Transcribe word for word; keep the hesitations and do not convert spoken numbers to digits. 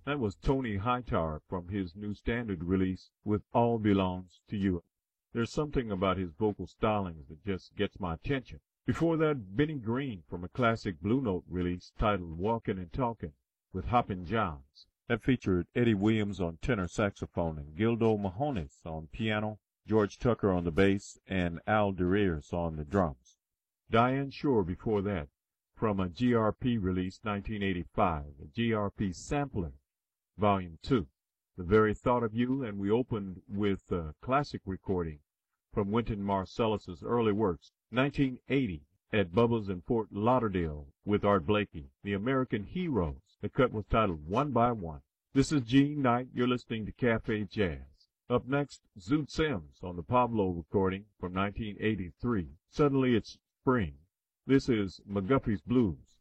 That was Tony Hightower from his new standard release with All Belongs to You. There's something about his vocal stylings that just gets my attention. Before that, Benny Green from a classic Blue Note release titled Walkin' and Talkin' with Hoppin' Johns. That featured Eddie Williams on tenor saxophone and Gildo Mahones on piano, George Tucker on the bass, and Al DeReers on the drums. Diane Shore before that, from a G R P release nineteen eighty-five, a G R P Sampler, Volume two, The Very Thought of You, and we opened with a classic recording from Wynton Marsalis's early works, nineteen eighty, at Bubba's in Fort Lauderdale with Art Blakey, The American Heroes. The cut was titled One by One. This is Gene Knight. You're listening to Cafe Jazz. Up next, Zoot Sims on the Pablo recording from nineteen eighty-three. Suddenly It's Spring. This is McGuffey's Blues.